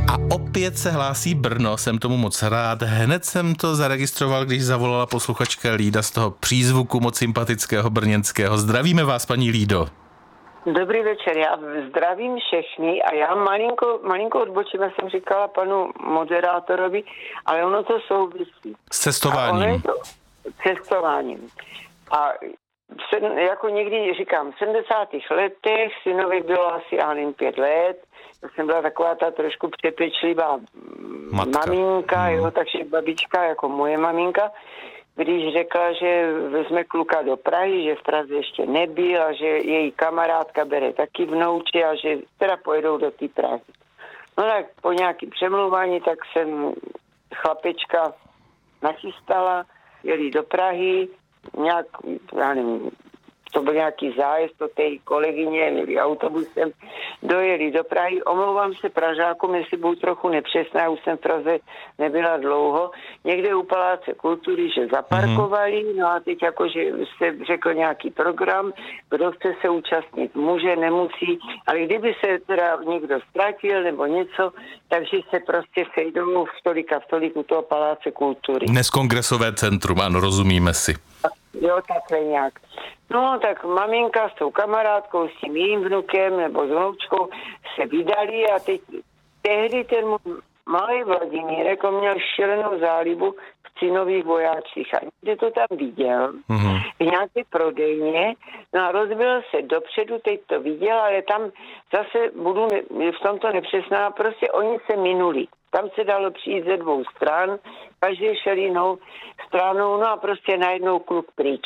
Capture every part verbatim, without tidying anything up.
A opět se hlásí Brno, jsem tomu moc rád. Hned jsem to zaregistroval, když zavolala posluchačka Lída z toho přízvuku moc sympatického brněnského. Zdravíme vás, paní Lído. Dobrý večer, já zdravím všechny a já malinko, malinko odbočím, já jsem říkala panu moderátorovi, ale ono to souvisí. S cestováním. To, cestováním. A se, jako někdy říkám, v sedmdesátých letech synovi bylo asi, já nevím, pět let, já jsem byla taková ta trošku přepečlivá Matka. maminka, hmm. jo, takže babička jako moje maminka, když řekla, že vezme kluka do Prahy, že v Praze ještě nebyl a že její kamarádka bere taky vnouče a že teda pojedou do té Prahy. No tak po nějakém přemlouvání, tak jsem chlapečka nachystala, jeli do Prahy, nějak, já nevím, to byl nějaký zájezd od té kolegyně, jeli autobusem, dojeli do Prahy. Omlouvám se Pražákům, jestli budu trochu nepřesná, už jsem v Praze nebyla dlouho. Někde u Paláce kultury, že zaparkovali, mm-hmm. no a teď jakože se řekl nějaký program, kdo chce se účastnit, může, nemusí, ale kdyby se teda někdo ztratil nebo něco, takže se prostě sejdou v tolika, v toliku toho Paláce kultury. Dnes kongresové centrum, ano, rozumíme si. Jo, takhle nějak. No, tak maminka s tou kamarádkou, s tím jejím vnukem nebo s vnoučkou se vydali a teď tehdy ten malý Vladimírek, on měl šílenou zálibu v cinových vojácích a někde to tam viděl, mm-hmm. v nějaké prodejně, no a rozbil se dopředu, teď to viděl, ale tam zase budu v tomto nepřesná, prostě oni se minuli. Tam se dalo přijít ze dvou stran, každý šel jinou stranou, no a prostě najednou kluk pryč.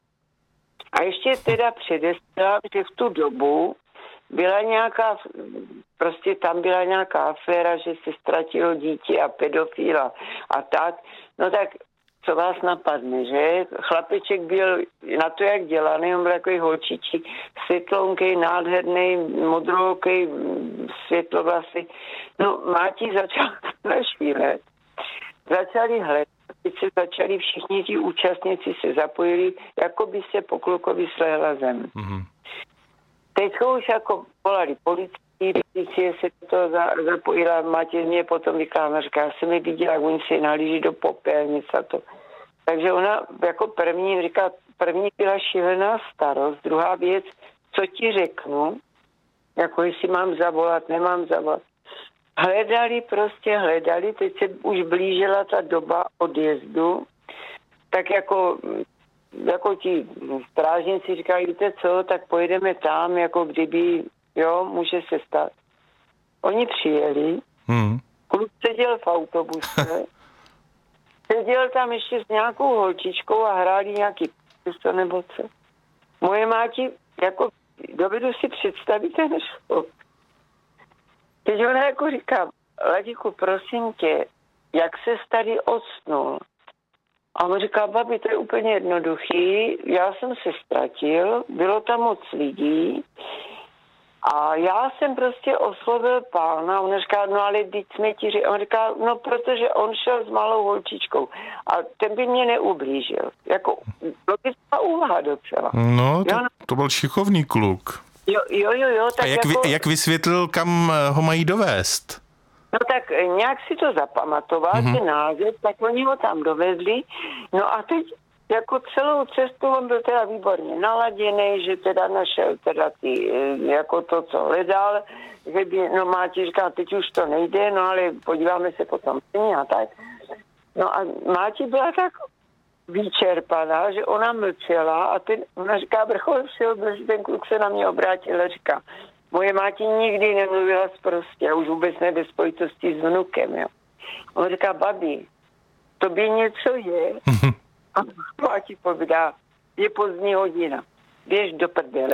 A ještě teda předeslám, že v tu dobu byla nějaká, prostě tam byla nějaká aféra, že se ztratilo dítě a pedofila a tak. No tak, co vás napadne, že? Chlapeček byl na to, jak dělaný, on byl takový holčičík, světlonkej, nádherný, modrookej, světlovlasy. No, Máti začal švílet. Začali hledat, teď se začali všichni ti účastníci se zapojili, jako by se po klukovi slehla zem. Mm-hmm. Teď už jako volali policii, policie se to za, zapojila, Máti mě potom vykládá, říká, já jsem je viděla, jak oni se nalíží do popelnic a to. Takže ona jako první, říká, první byla šílená starost, druhá věc, co ti řeknu, jako jestli mám zavolat, nemám zavolat. Hledali, prostě hledali, teď se už blížila ta doba odjezdu, tak jako, jako ti strážníci říkají, víte co, tak pojedeme tam, jako kdyby, jo, může se stát. Oni přijeli, hmm. kluk seděl v autobuse, seděl tam ještě s nějakou holčičkou a hráli nějaký pěsto nebo co. Moje máti, jako, dovedu si představit ten šok. Teď ona jako říká, Ladiku, prosím tě, jak ses tady odsnul? A on říká, babi, to je úplně jednoduchý, já jsem se ztratil, bylo tam moc lidí a já jsem prostě oslovil pána, on říká, no ale teď jsme ti říkali, on říká, no protože on šel s malou holčičkou a ten by mě neublížil. Jako logická úvaha docela. No, to, to byl šikovný kluk. Jo, jo, jo, jo. Tak a jak, jako, vy, jak vysvětlil, kam ho mají dovést? No tak nějak si to zapamatoval, mm-hmm. ten název, tak oni ho tam dovedli. No a teď jako celou cestu on byl teda výborně naladěný, že teda našel teda ty, jako to, co hledal, že by, no Máti říká, teď už to nejde, no ale podíváme se potom a tak. No a Máti byla tak vyčerpaná, že ona mlčela a ten, ona říká, vrchol všeho, že ten kluk se na mě obrátil a říká, moje máti nikdy nemluvila sprostě a už vůbec ne bez spojitosti s vnukem, jo. On říká, babi, to by něco je. A máti povídá, je pozdní hodina. Běž do prdele.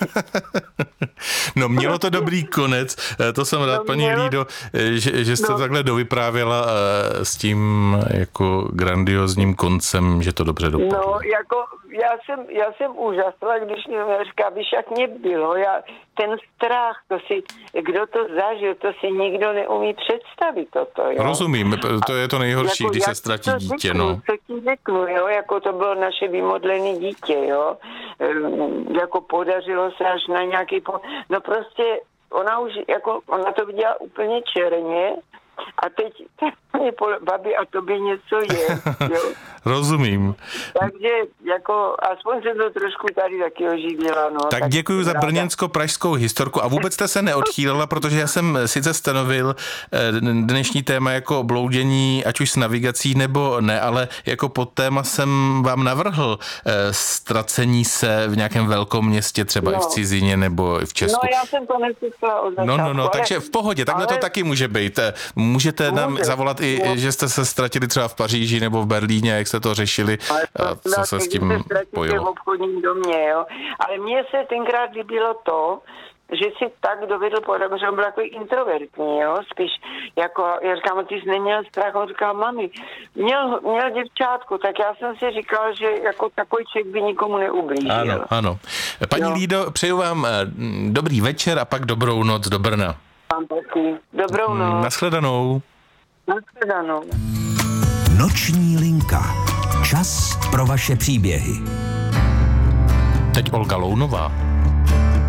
No mělo to dobrý konec, to jsem rád, no, paní mělo... Lído, že, že jste no. takhle dovyprávěla s tím jako grandiozním koncem, že to dobře dopadlo. No, jako já jsem, já jsem úžasla, když mě říká, víš, jak mě bylo, já, ten strach, to si, kdo to zažil, to si nikdo neumí představit toto, jo. Rozumím, to je to nejhorší, jako, když se ztratí dítě, řeknu, no. Co ti řeknu, jo, jako to bylo naše vymodlené dítě, jo, jako podařilo se až na nějaký, po... no prostě ona už, jako, ona to viděla úplně černě a teď mě pole, babi, a tobě něco je, jo. Rozumím. Takže jako, aspoň jsem to trošku tady taky oživila, no. Tak, tak děkuji za brněnsko-pražskou historku a vůbec jste se neodchýlila, protože já jsem sice stanovil dnešní téma jako bloudění, ať už s navigací nebo ne, ale jako podtéma jsem vám navrhl ztracení se v nějakém velkom městě, třeba no. i v cizině nebo i v Česku. No já jsem to neslyšela od začátku. No, no, no, ale... takže v pohodě, takhle ale... to taky může být. Můžete nám může. zavolat i, no. že jste se ztratili třeba v Paříži nebo v Berlíně, jak jste to řešili, to, co se s tím pojilo. V obchodním domě, jo. Ale mně se tenkrát líbilo to, že si tak dovedl podat, že on byl takový introvertní, jo, spíš jako, já říkám, ty jsi neměl strach, on říkal, mami, měl, měl děvčátku, tak já jsem si říkal, že jako takový člověk by nikomu neublížil. Ano, ano. Paní no. Lído, přeju vám dobrý večer a pak dobrou noc do Brna. Vám taky. Dobrou noc. Nashledanou. Nashledanou. Noční linka. Čas pro vaše příběhy. Teď Olga Lounová.